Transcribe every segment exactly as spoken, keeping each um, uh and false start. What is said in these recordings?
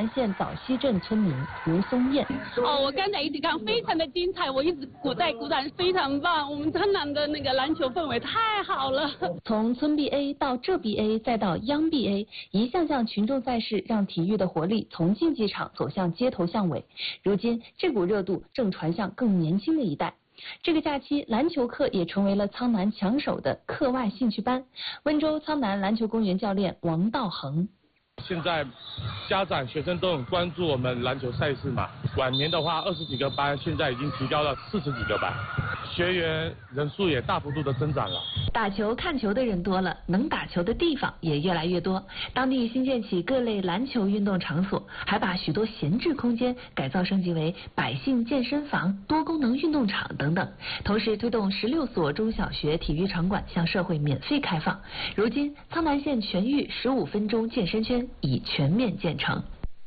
南县枣溪镇村民吴松燕。 哦，我刚才一起看，非常的精彩，我一直鼓带鼓掌，非常棒。我们苍南的那个篮球氛围太好了。 从村 B A 到浙 B A 再到央 B A， 一项项群众赛事让体育的活力从竞技场走向街头巷尾。如今这股热度正传向更年轻的一代。这个假期，篮球课也成为了苍南抢手的课外兴趣班。温州苍南篮球公园教练王道恒。 现在家长学生都很关注我们篮球赛事嘛，往年的话二十几个班，现在已经提高了四十几个班，学员人数也大幅度的增长了。 打球看球的人多了，能打球的地方也越来越多。当地新建起各类篮球运动场所，还把许多闲置空间改造升级为百姓健身房、多功能运动场等等。同时推动十六所中小学体育场馆向社会免费开放。如今，苍南县全域十五分钟健身圈已全面建成。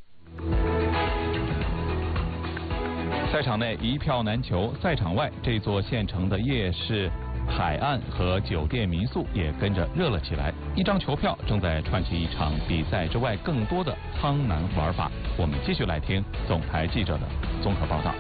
赛场内一票难求，赛场外这座县城的夜市、海岸和酒店民宿也跟着热了起来。一张球票正在串起一场比赛之外更多的苍南玩法。我们继续来听总台记者的综合报道。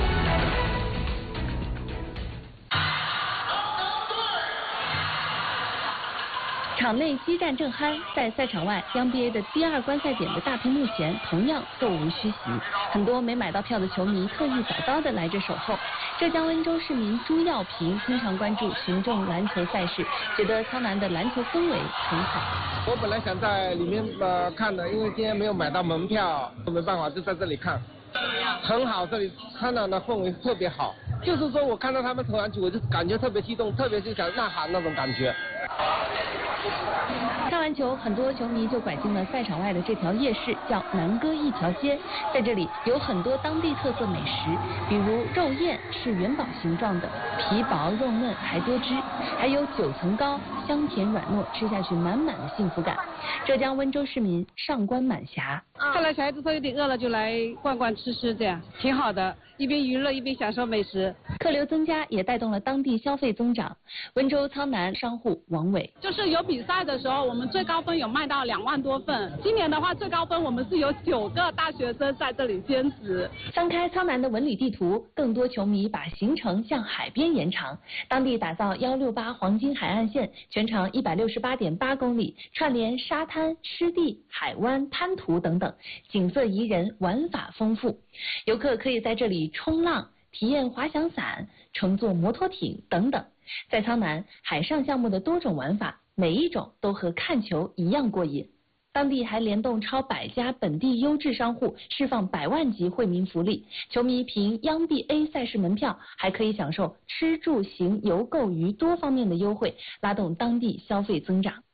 场内激战正酣，在赛场外央 B A 的第二观赛点的大屏幕前，同样座无虚席。很多没买到票的球迷特意早早的来这守候。浙江温州市民朱耀平经常关注群众篮球赛事，觉得苍南的篮球氛围很好。 我本来想在里面呃看的，因为今天没有买到门票，没办法就在这里看。很好，这里苍南的氛围特别好。就是说我看到他们投篮球，我就感觉特别激动，特别是想呐喊那种感觉。 看完球，很多球迷就拐进了赛场外的这条夜市，叫南歌一条街。在这里有很多当地特色美食，比如肉燕是元宝形状的，皮薄肉嫩还多汁，还有九层糕，香甜软糯，吃下去满满的幸福感。浙江温州市民上官满霞， 看来小孩子都有点饿了，就来逛逛吃吃，这样挺好的，一边娱乐一边享受美食。 客流增加也带动了当地消费增长。温州苍南商户王伟， 就是有比赛的时候，我们最高分有卖到两万多份。今年的话，最高分我们是有九个大学生在这里兼职。 翻开苍南的文旅地图，更多球迷把行程向海边延长。当地打造一六八黄金海岸线，全长一百六十八点八公里，串联沙滩、湿地、海湾、滩涂等等，景色宜人，玩法丰富。游客可以在这里冲浪、体验滑翔伞、乘坐摩托艇等等。在苍南，海上项目的多种玩法，每一种都和看球一样过瘾。当地还联动超百家本地优质商户，释放百万级惠民福利。球迷凭央 B A 赛事门票，还可以享受吃住行游购娱多方面的优惠，拉动当地消费增长。